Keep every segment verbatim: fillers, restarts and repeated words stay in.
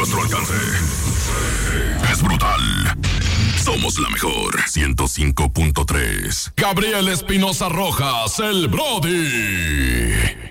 nuestro alcance. Es brutal. Somos la mejor. ciento cinco punto tres. Gabriel Espinosa Rojas, el Brody.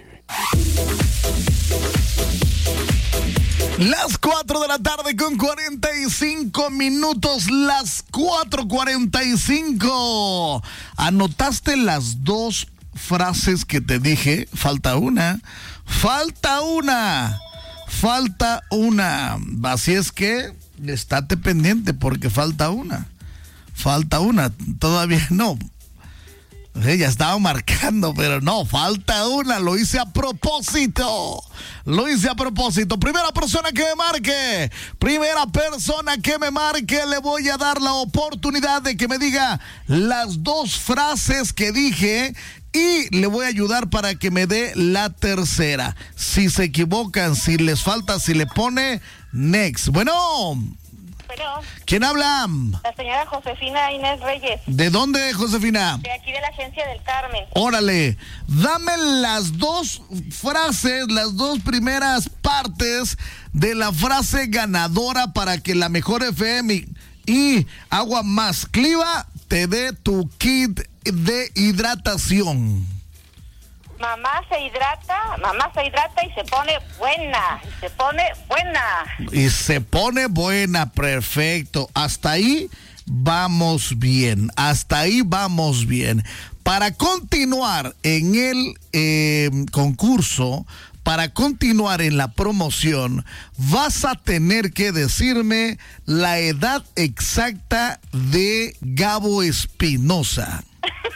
Las cuatro de la tarde con cuarenta y cinco minutos. Las cuatro cuarenta y cinco. ¿Anotaste las dos frases que te dije? Falta una. Falta una. Falta una. Así es que estate pendiente porque falta una. Falta una. Todavía no. Eh, ya estaba marcando, pero no, falta una. Lo hice a propósito. Lo hice a propósito. Primera persona que me marque. Primera persona que me marque. Le voy a dar la oportunidad de que me diga las dos frases que dije. Y le voy a ayudar para que me dé la tercera. Si se equivocan, si les falta, si le pone next. Bueno. Bueno. ¿Quién habla? La señora Josefina Inés Reyes. ¿De dónde, Josefina? De aquí de la agencia del Carmen. Órale, dame las dos frases, las dos primeras partes de la frase ganadora para que la mejor F M y Agua Más Cliva te dé tu kit de hidratación. Mamá se hidrata, mamá se hidrata y se pone buena, y se pone buena. Y se pone buena, perfecto. Hasta ahí vamos bien, hasta ahí vamos bien. Para continuar en el eh, concurso, para continuar en la promoción, vas a tener que decirme la edad exacta de Gabo Espinosa.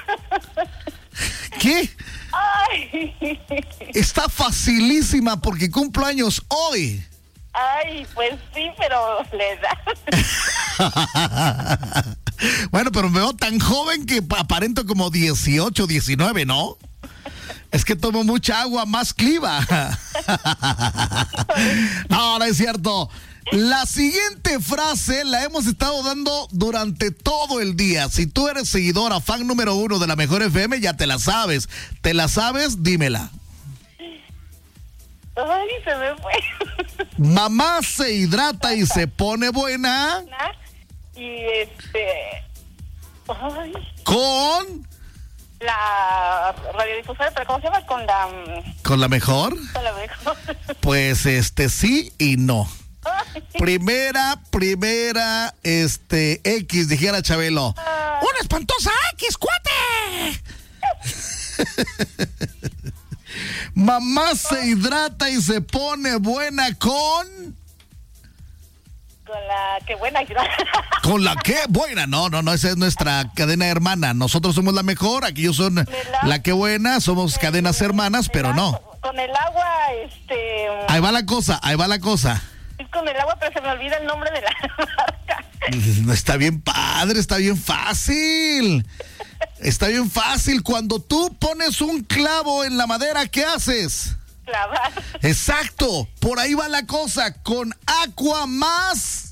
¿Qué? Ay. Está facilísima porque cumplo años hoy. Ay, pues sí, pero le da. Bueno, pero me veo tan joven que aparento como dieciocho, diecinueve, ¿no? Es que tomo mucha agua más Cliva. No, no es cierto. La siguiente frase la hemos estado dando durante todo el día. Si tú eres seguidora, fan número uno de la mejor F M, ya te la sabes. ¿Te la sabes? Dímela. Ay, se me fue. Mamá se hidrata y se pone buena. Y este... Ay. Con... La radiodifusora, pero ¿cómo se llama? Con la... ¿Con la mejor? Con la mejor. Pues este sí y no. Primera, primera, este, X, dijera Chabelo. Ah. ¡Una espantosa X, cuate! Mamá se hidrata y se pone buena con... Con la que buena. ¿Con la qué? Buena. No, no, no, esa es nuestra cadena hermana. Nosotros somos la mejor, aquí ellos son la que buena, somos el, cadenas hermanas, pero no. Con el agua, este... Ahí va la cosa, ahí va la cosa. Es con el agua, pero se me olvida el nombre de la marca. Está bien padre, está bien fácil. Está bien fácil. Cuando tú pones un clavo en la madera, ¿qué haces? Clavar. Exacto, por ahí va la cosa. Con Aqua Más.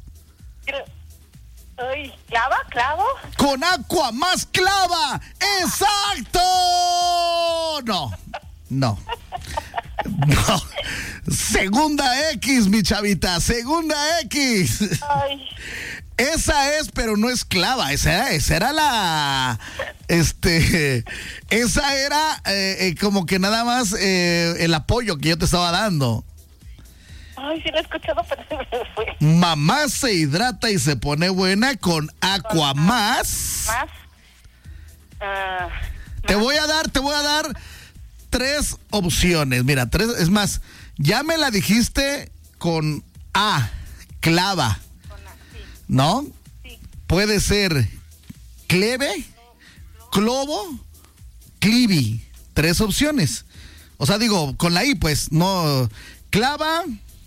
Ay, ¿clava? ¿Clavo? Con Aqua Más Clava. ¡Exacto! No, no. No. Segunda X, mi chavita. Segunda X. Ay. Esa es, pero no es clava. Esa, esa era la... Este... Esa era eh, eh, como que nada más eh, el apoyo que yo te estaba dando. Ay, sí lo he escuchado, pero se me fue. Mamá se hidrata y se pone buena con Aqua Más. Más. Uh, te voy a dar, te voy a dar tres opciones. Mira, tres, es más, ya me la dijiste con A, clava. ¿No? Sí. Puede ser cleve, clovo, clivi. Tres opciones. O sea, digo, con la I, pues, no. Clava,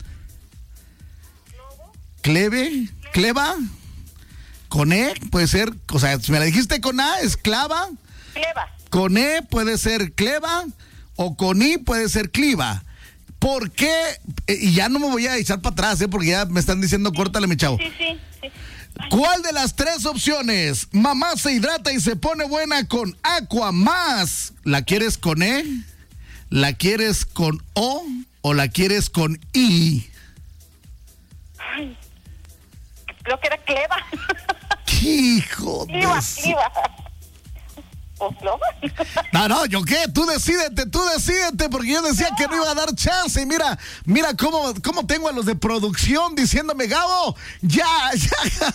cleve, cleva, con E, puede ser. O sea, si me la dijiste con A, es clava. Cleva. Con E puede ser cleva, o con I puede ser cliva. ¿Por qué? Eh, y ya no me voy a echar para atrás, ¿eh? Porque ya me están diciendo, sí, córtale, mi chavo. Sí, sí, sí. ¿Cuál de las tres opciones? Mamá se hidrata y se pone buena con Aqua Más. ¿La quieres con E? ¿La quieres con O? ¿O la quieres con I? Ay, creo que era Cleva. Hijo de... Cliva, Cliva. ¿O Clova? No, no, ¿yo qué? Tú decídete, tú decídete, porque yo decía no. que no iba a dar chance. Y mira, mira cómo, cómo tengo a los de producción diciéndome, Gabo, ya, ya.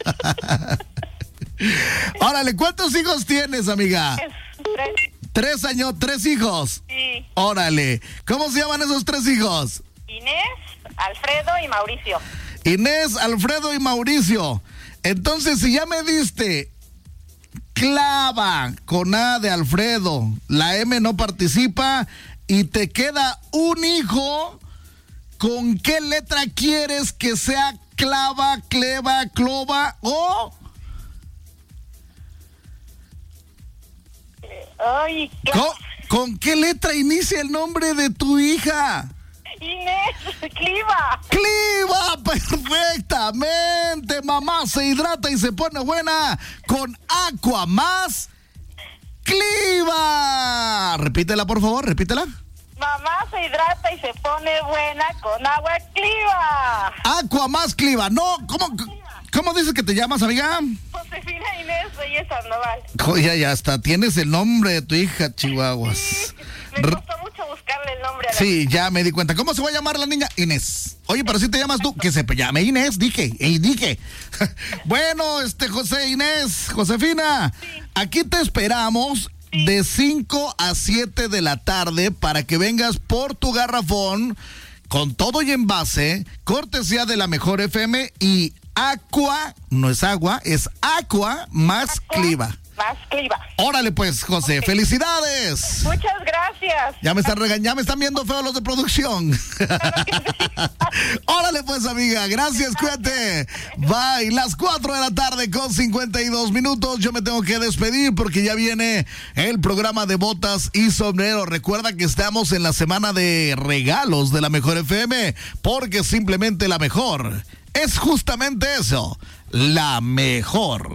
Órale, ¿cuántos hijos tienes, amiga? Tres. Tres años, tres hijos. Sí. Órale, ¿cómo se llaman esos tres hijos? Inés, Alfredo y Mauricio. Inés, Alfredo y Mauricio. Entonces, si ya me diste Clava con A de Alfredo, la M no participa y te queda un hijo, ¿con qué letra quieres que sea Clava, Cleva, Clova o? Ay, ¿qué? ¿Con, ¿Con qué letra inicia el nombre de tu hija? Inés, Cliva. Cliva, perfectamente. Mamá se hidrata y se pone buena con Aqua más Cliva. Repítela, por favor, repítela. Mamá se hidrata y se pone buena con agua Cliva. Aqua más Cliva. No, ¿cómo, cómo dices que te llamas, amiga? Josefina Inés Reyes Sandoval. Joya, ya está. Tienes el nombre de tu hija, Chihuahuas. Sí, me costó mucho buscarle el nombre a la Sí, ya me di cuenta. ¿Cómo se va a llamar la niña? Inés. Oye, pero si te llamas tú, que se llame Inés, dije, y dije. Bueno, este José, Inés, Josefina, sí. Aquí te esperamos sí. de cinco a siete de la tarde para que vengas por tu garrafón con todo y envase, cortesía de la Mejor F M y Aqua, no es agua, es Aqua más Aqua. Cliva. Más Cliva. Órale pues, José, okay. Felicidades. Muchas gracias. Ya me están regañando, ya me están viendo feo los de producción. Claro que sí. Órale pues, amiga, gracias, cuídate. Bye, las cuatro de la tarde con cincuenta y dos minutos. Yo me tengo que despedir porque ya viene el programa de botas y sombrero. Recuerda que estamos en la semana de regalos de la Mejor F M, porque simplemente la mejor es justamente eso, la mejor.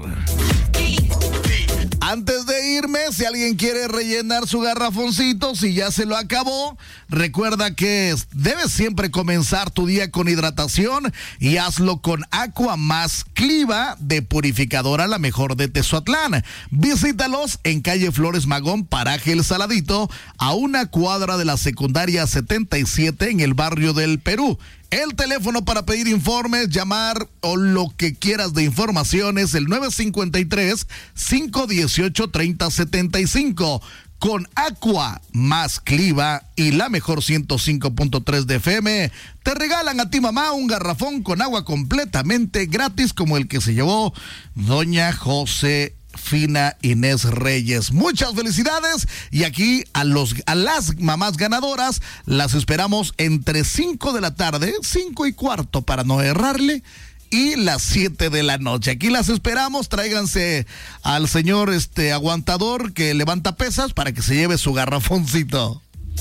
Antes de irme, si alguien quiere rellenar su garrafoncito, si ya se lo acabó, recuerda que debes siempre comenzar tu día con hidratación y hazlo con Aqua más Cliva de Purificadora La Mejor de Tezoatlán. Visítalos en calle Flores Magón, paraje El Saladito, a una cuadra de la secundaria setenta y siete en el barrio del Perú. El teléfono para pedir informes, llamar o lo que quieras de información es el nueve cinco tres, cinco uno ocho, tres cero siete cinco. Con Aqua más Cliva y la Mejor ciento cinco punto tres de F M, te regalan a ti, mamá, un garrafón con agua completamente gratis como el que se llevó doña José Fina Inés Reyes. Muchas felicidades y aquí a los a las mamás ganadoras las esperamos entre cinco de la tarde, cinco y cuarto para no errarle, y las siete de la noche. Aquí las esperamos. Tráiganse al señor este aguantador que levanta pesas para que se lleve su garrafoncito.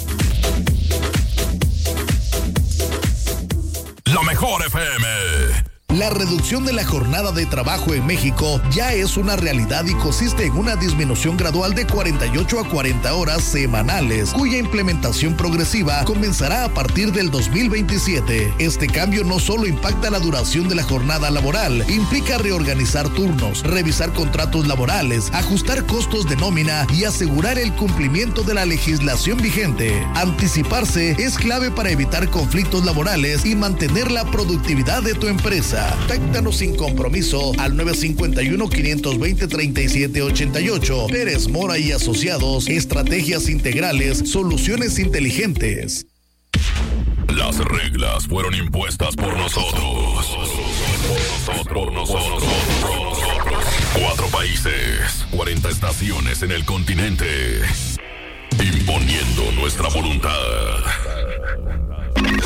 La Mejor F M. La reducción de la jornada de trabajo en México ya es una realidad y consiste en una disminución gradual de cuarenta y ocho a cuarenta horas semanales, cuya implementación progresiva comenzará a partir del dos mil veintisiete. Este cambio no solo impacta la duración de la jornada laboral, implica reorganizar turnos, revisar contratos laborales, ajustar costos de nómina y asegurar el cumplimiento de la legislación vigente. Anticiparse es clave para evitar conflictos laborales y mantener la productividad de tu empresa. Contáctanos sin compromiso al nueve cinco uno, cinco dos cero, tres siete ocho ocho. Pérez Mora y Asociados, estrategias integrales, soluciones inteligentes. Las reglas fueron impuestas por nosotros. Por nosotros. Por nosotros. Cuatro países, cuarenta estaciones en el continente, imponiendo nuestra voluntad.